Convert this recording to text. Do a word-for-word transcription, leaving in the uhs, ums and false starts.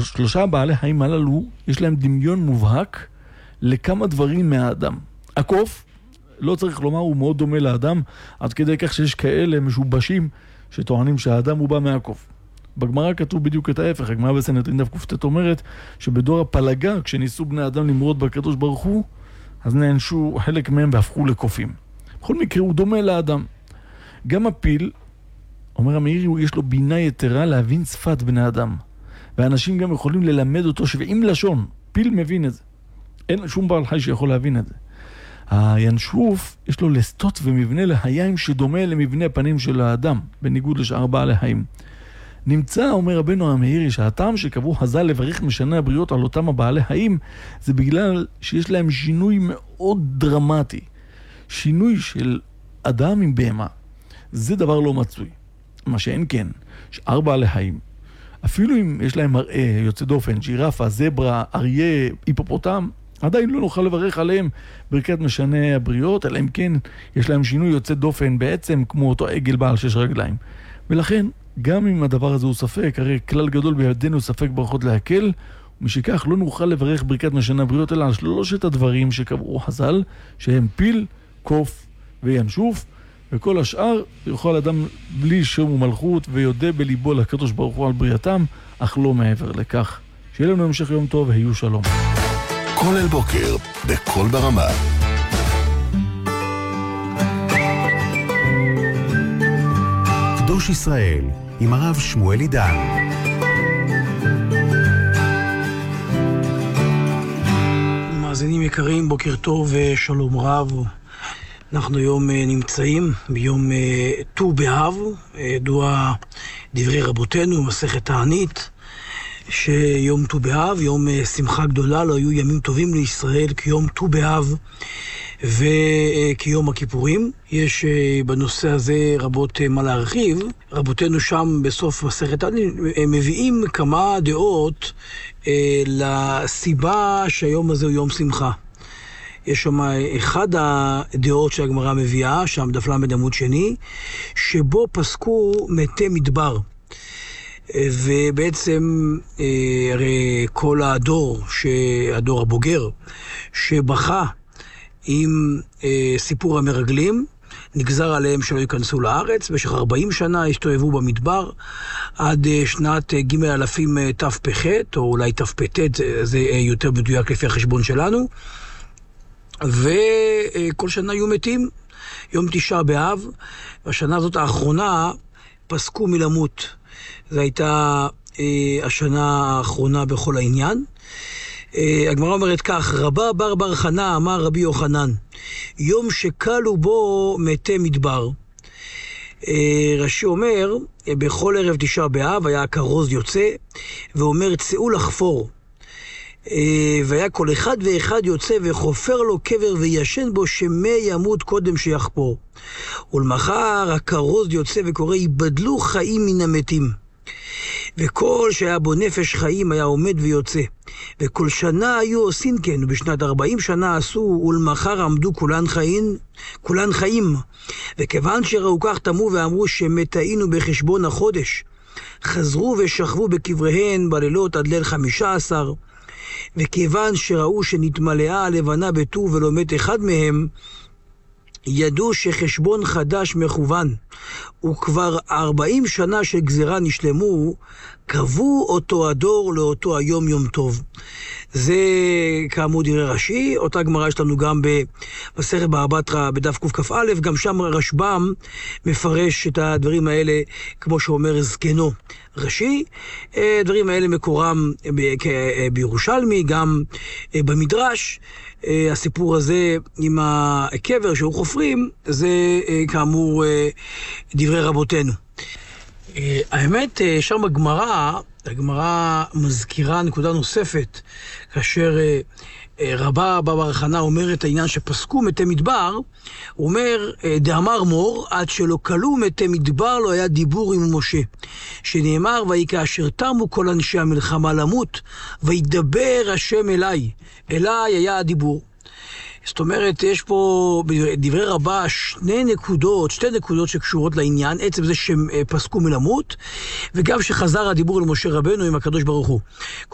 שלושה בעלי חיים הללו, יש להם דמיון מובהק לכמה דברים מהאדם. הקוף, לא צריך לומר, הוא מאוד דומה לאדם, עד כדי כך שיש כאלה משובשים שטוענים שהאדם הוא בא מהקוף. בגמרא כתוב בדיוק את ההפך. הגמרא בסנהדרין דף ק"ט אומרת שבדור הפלגה, כשניסו בני אדם למרוד בקדוש ברוך הוא, אז נענשו חלק מהם והפכו לקופים. בכל מקרה הוא דומה לאדם. גם הפיל, אומר המאירי, יש לו בינה יתרה להבין שפת בני אדם. ואנשים גם יכולים ללמד אותו שבעים לשון. פיל מבין את זה. אין שום בעל חי שיכול להבין את זה. הינשוף יש לו לסטות ומבנה לחיים שדומה למבנה הפנים של האדם, בניגוד לשאר בעלי חיים. נמצא, אומר רבנו המאירי, שהטעם שקבעו חז"ל לברך משנה הבריות על אותם הבעלי חיים, זה בגלל שיש להם שינוי מאוד דרמטי. שינוי של אדם עם בהמה. זה דבר לא מצוי. מה שאין כן, שאר בעלי חיים, אפילו אם יש להם מראה יוצא דופן, ג'ירפה, זברה, אריה, היפופוטם, עדיין לא נוכל לברך עליהם ברכת משנה הבריות, אלא אם כן יש להם שינוי יוצא דופן בעצם כמו אותו עגל בעל שש רגליים. ולכן, גם אם הדבר הזה הוא ספק, הרי כלל גדול בידינו ספק ברכות להקל, ומשכך לא נוכל לברך ברכת משנה הבריות, אלא על שלושת הדברים שקבעו חז"ל, שהם פיל, קוף וינשוף, וכל השאר יוכל אדם בלי שום ומלכות ויודע בליבו לקדוש ברוך הוא על בריאתם, אך לא מעבר לכך. שיהיה לנו המשך יום טוב, היו שלום. כל אל בוקר, בכל ברמה. קדוש ישראל, עם הרב שמואל עידן. מאזינים יקרים, בוקר טוב ושלום רב. אנחנו היום נמצאים ביום ט"ו באב, ידוע דברי רבותינו, מסכת תענית, שיום ט"ו באב, יום שמחה גדולה, לא היו ימים טובים לישראל כיום ט"ו באב וכיום הכיפורים. יש בנושא הזה רבות מה להרחיב. רבותינו שם בסוף מסכת תענית מביאים כמה דעות לסיבה שהיום הזה הוא יום שמחה. יש שם אחד הדעות שהגמרא מביאה, שם דף למד עמוד שני, שבו פסקו מתי מדבר. ובעצם הרי כל הדור, הדור הבוגר, שבכה עם סיפור המרגלים, נגזר עליהם שלא ייכנסו לארץ, במשך ארבעים שנה הסתובבו במדבר, עד שנת ג' אלפים תפ"ח, או אולי תפ"ט, זה יותר מדויק לפי החשבון שלנו, וכל שנה היו מתים. יום תשעה באב, בשנה הזאת האחרונה, פסקו מלמות. זו הייתה אה, השנה האחרונה בכל העניין. אה, הגמרא אומרת כך, רבה בר בר חנה אמר רבי יוחנן, יום שקלו בו מתי מדבר. אה, רש"י אומר, בכל ערב תשעה באב היה הכרוז יוצא, ואומר צאו לחפור. והיה כל אחד ואחד יוצא וחופר לו קבר וישן בו שמא ימות קודם שיחפור. ולמחר הכרוז יוצא וקורא ייבדלו חיים מן המתים. וכל שהיה בו נפש חיים היה עומד ויוצא. וכל שנה היו עושים כן, ובשנת ארבעים שנה עשו, ולמחר עמדו כולן חיים, כולן חיים. וכיוון שראו כך תמו ואמרו שמתאינו בחשבון החודש, חזרו ושכבו בקבריהן בלילות עד ליל חמישה עשר, וכיוון שראו שנתמלאה הלבנה בטוב ולא מת אחד מהם, ידעו שחשבון חדש מכוון, וכבר ארבעים שנה של גזירה נשלמו, קבעו אותו הדור לאותו היום יום טוב. זה כאמור דברי רש"י. אותה גמרא יש לנו גם במסכת בבא בתרא בדף קכ"א, גם שם רשב"ם מפרש את הדברים האלה כמו שאומר זקנו רש"י. הדברים האלה מקורם בירושלמי, גם במדרש. הסיפור הזה עם הקבר שהוא חופרים, זה כאמור דברי רבותינו. האמת, שם הגמרא, הגמרא מזכירה נקודה נוספת, כאשר רבה בר חנה אומר את העניין שפסקו מתי מדבר, הוא אומר, דאמר מור, עד שלא כלו מתי מדבר לא היה דיבור עם משה, שנאמר, ויהי כאשר תמו כל אנשי המלחמה למות, וידבר השם אליי, אליי היה הדיבור. זאת אומרת, יש פה בדברי רבה שני נקודות, שתי נקודות שקשורות לעניין, עצם זה שהם פסקו מלמות, וגם שחזר הדיבור למשה רבנו עם הקדוש ברוך הוא.